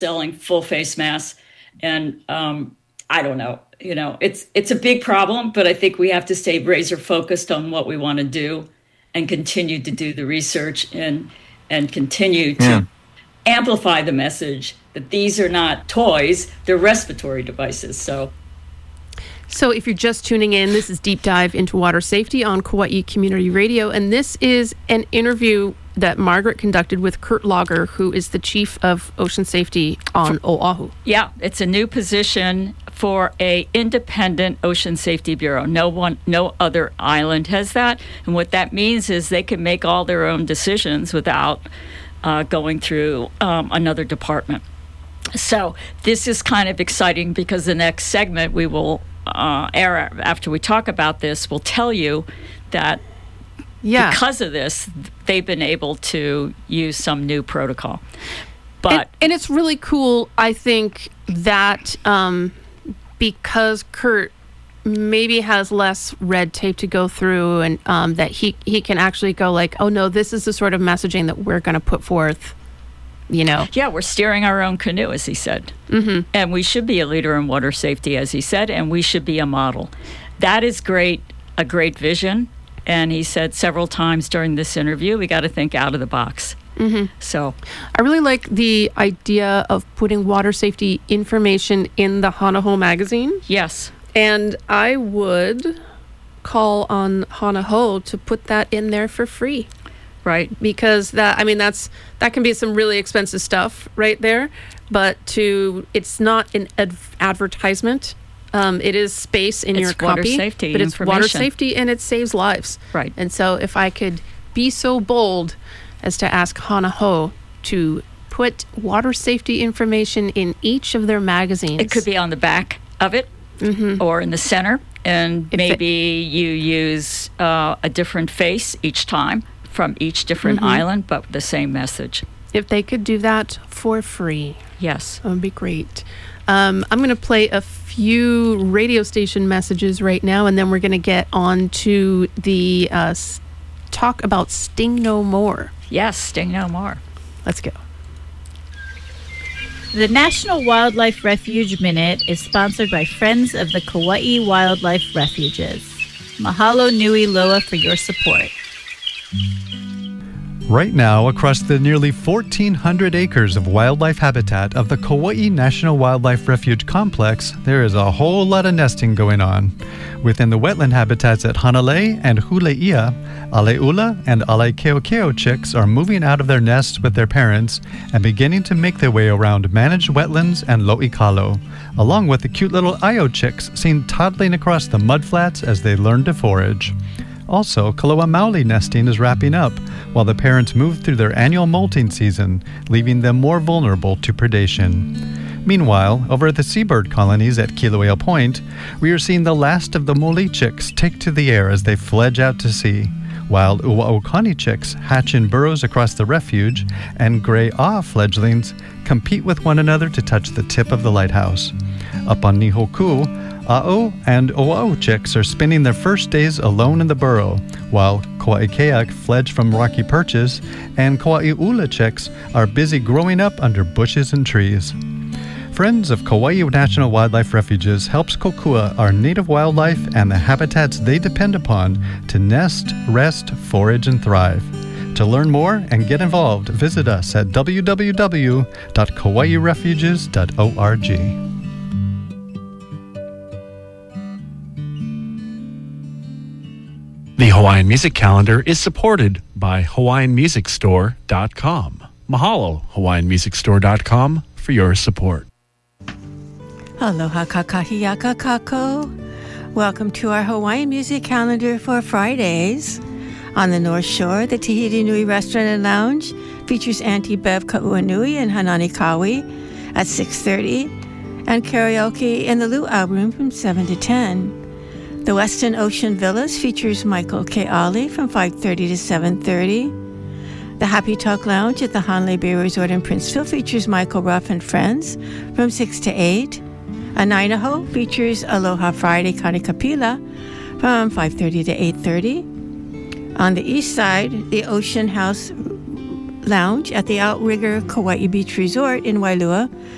selling full face masks. And I don't know, it's a big problem, but I think we have to stay razor focused on what we want to do and continue to do the research and continue to amplify the message that these are not toys, they're respiratory devices. So if you're just tuning in, this is Deep Dive into Water Safety on Kauai Community Radio, and this is an interview that Margaret conducted with Kurt Lager, who is the Chief of Ocean Safety on Oahu. Yeah, it's a new position for a independent Ocean Safety Bureau. No other island has that, and what that means is they can make all their own decisions without going through another department. So this is kind of exciting because the next segment we will air after we talk about this will tell you that because of this, they've been able to use some new protocol. And it's really cool, I think, that because Kurt maybe has less red tape to go through, and that he can actually go like, oh no, this is the sort of messaging that we're going to put forth. Yeah, we're steering our own canoe, as he said. Mm-hmm. And we should be a leader in water safety, as he said, and we should be a model. That is a great vision. And he said several times during this interview, we got to think out of the box. Mm-hmm. So I really like the idea of putting water safety information in the Hana Hou magazine. Yes. And I would call on Hana Hou to put that in there for free. Right. Because that can be some really expensive stuff right there, but it's not an advertisement. It is space in your copy, but it's water safety and it saves lives. Right. And so if I could be so bold as to ask Hana Hou to put water safety information in each of their magazines. It could be on the back of it or in the center, and maybe you use a different face each time from each different island, but the same message. If they could do that for free. Yes. That would be great. I'm going to play a few radio station messages right now, and then we're going to get on to the talk about Sting No More. Yes, Sting No More. Let's go. The National Wildlife Refuge Minute is sponsored by Friends of the Kauai Wildlife Refuges. Mahalo nui loa for your support. Right now, across the nearly 1,400 acres of wildlife habitat of the Kauai National Wildlife Refuge Complex, there is a whole lot of nesting going on. Within the wetland habitats at Hanalei and Huleia, Aleula and Alekeokeo chicks are moving out of their nests with their parents and beginning to make their way around managed wetlands and Lo'ikalo, along with the cute little Io chicks seen toddling across the mudflats as they learn to forage. Also, Kaloa Maoli nesting is wrapping up, while the parents move through their annual molting season, leaving them more vulnerable to predation. Meanwhile, over at the seabird colonies at Kilauea Point, we are seeing the last of the moli chicks take to the air as they fledge out to sea, while Uaokani chicks hatch in burrows across the refuge, and gray awe fledglings compete with one another to touch the tip of the lighthouse. Up on Nihoku, A'o and Oa'u chicks are spending their first days alone in the burrow, while Kauaikeak fledged from rocky perches, and Kauai'ula chicks are busy growing up under bushes and trees. Friends of Kauai National Wildlife Refuges helps kokua our native wildlife and the habitats they depend upon to nest, rest, forage, and thrive. To learn more and get involved, visit us at www.kauairefuges.org. The Hawaiian Music Calendar is supported by HawaiianMusicStore.com. Mahalo, HawaiianMusicStore.com, for your support. Aloha kakahiaka kako. Welcome to our Hawaiian Music Calendar for Fridays. On the North Shore, the Tahiti Nui Restaurant and Lounge features Auntie Bev Ka'uanui and Hanani Kawi at 6:30, and karaoke in the Luau Room from 7 to 10. The Westin Ocean Villas features Michael Ke'ali from 5:30 to 7:30. The Happy Talk Lounge at the Hanalei Bay Resort in Princeville features Michael Ruff and friends from 6 to 8. Anainaho features Aloha Friday Kanikapila from 5:30 to 8:30. On the east side, the Ocean House Lounge at the Outrigger Kauai Beach Resort in Wailua